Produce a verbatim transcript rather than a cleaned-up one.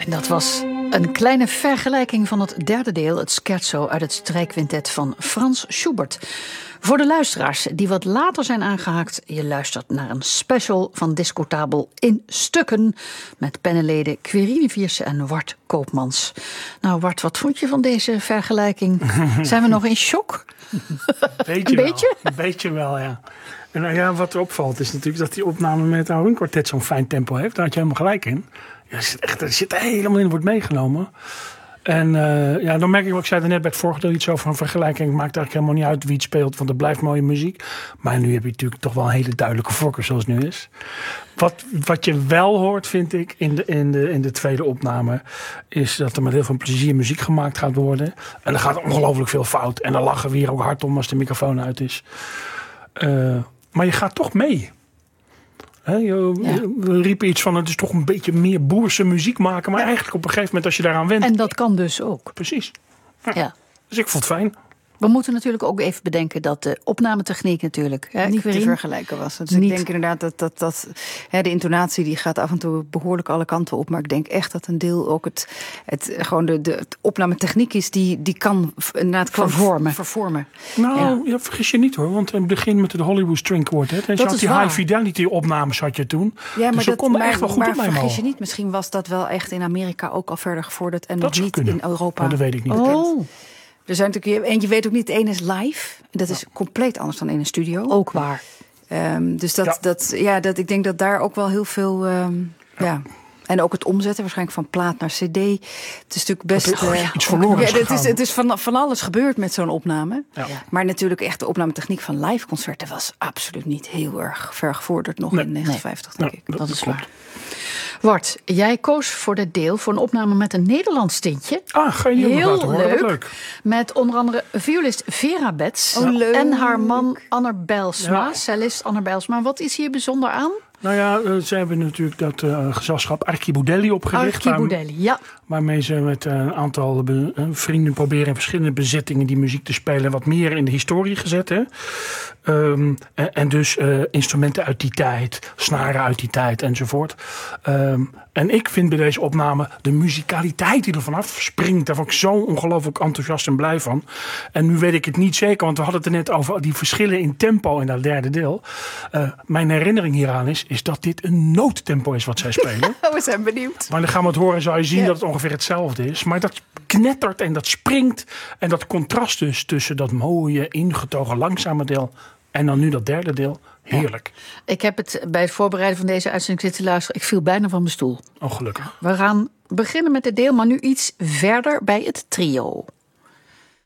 Dat was een kleine vergelijking van het derde deel, het scherzo uit het strijkquintet van Frans Schubert. Voor de luisteraars die wat later zijn aangehaakt, je luistert naar een special van Discotabel in stukken met pennenleden Quirine Viersen en Wart Koopmans. Nou Wart, wat vond je van deze vergelijking? Zijn we nog in shock? Beetje een wel, beetje? Een beetje wel, ja. En nou ja, wat er opvalt is natuurlijk dat die opname met het Kwartet zo'n fijn tempo heeft. Daar had je helemaal gelijk in. Ja, er, zit echt, er zit helemaal in, wordt meegenomen. En uh, ja, dan merk ik, wat ik zei er net bij het vorige deel iets over een vergelijking. Het maakt eigenlijk helemaal niet uit wie het speelt, want het blijft mooie muziek. Maar nu heb je natuurlijk toch wel een hele duidelijke voorkeur zoals het nu is. Wat, wat je wel hoort, vind ik, in de, in, de, in de tweede opname, is dat er met heel veel plezier muziek gemaakt gaat worden. En er gaat ongelooflijk veel fout. En dan lachen we hier ook hard om als de microfoon uit is. Uh, maar je gaat toch mee. He, je, ja. We riepen iets van, het is toch een beetje meer boerse muziek maken. Maar ja. eigenlijk op een gegeven moment als je daaraan went. En dat kan dus ook. Precies. Ja. Ja. Dus ik vond het fijn. We moeten natuurlijk ook even bedenken dat de opnametechniek natuurlijk hè, niet Quirine? te vergelijken was. Dus niet. ik denk inderdaad dat, dat, dat hè, de intonatie die gaat af en toe behoorlijk alle kanten op. Maar ik denk echt dat een deel ook het, het gewoon de, de het opnametechniek is die, die kan inderdaad vervormen. vervormen. Nou, ja. ja, vergis je niet hoor. Want in het begin met de Hollywood String Quartet. En je had die waar. high fidelity opnames had je toen. Ja, maar dus dat konden maar, echt wel goed maar op mij vergis je niet, misschien was dat wel echt in Amerika ook al verder gevorderd. En dat nog niet kunnen. in Europa. Maar dat weet ik niet. Oh. Er zijn natuurlijk, en je weet ook niet, de ene is live. Dat is ja. compleet anders dan in een studio. Ook waar. Um, dus dat, ja. dat, ja, dat, ik denk dat daar ook wel heel veel... Um, ja. ja. En ook het omzetten, waarschijnlijk van plaat naar cd. Het is natuurlijk best... Oh, uh, iets verloren ja, het is, het is van, van alles gebeurd met zo'n opname. Ja. Maar natuurlijk echt de opnametechniek van live concerten was absoluut niet heel erg ver gevorderd nog nee. in negentien vijftig, denk nee, ik. Dat, dat is klopt. waar. Wart, jij koos voor dit deel voor een opname met een Nederlands tintje. Ah, ga je die ook nog Heel laten horen? leuk. Wat leuk. Met onder andere violist Vera Bets. Oh, leuk. En haar man Anner Bijlsma, Ja. cellist Anner Bijlsma. Wat is hier bijzonder aan? Nou ja, uh, ze hebben natuurlijk dat uh, gezelschap Archiboudelli opgericht. Archiboudelli, ja. Waarmee ze met uh, een aantal be- uh, vrienden proberen in verschillende bezettingen die muziek te spelen. Wat meer in de historie gezet. Hè? Um, en, en dus uh, instrumenten uit die tijd, snaren uit die tijd enzovoort. Um, en ik vind bij deze opname de muzikaliteit die er vanaf springt. Daar word ik zo ongelooflijk enthousiast en blij van. En nu weet ik het niet zeker, want we hadden het er net over die verschillen in tempo in dat derde deel. Uh, mijn herinnering hieraan is, is dat dit een noodtempo is wat zij spelen. We zijn benieuwd. Maar dan gaan we het horen en zal je zien ja. dat het ongeveer hetzelfde is. Maar dat knettert en dat springt. En dat contrast dus tussen dat mooie, ingetogen, langzame deel en dan nu dat derde deel. Heerlijk. Ja. Ik heb het bij het voorbereiden van deze uitzending zitten luisteren. Ik viel bijna van mijn stoel. Oh, gelukkig. We gaan beginnen met het deel, maar nu iets verder bij het trio.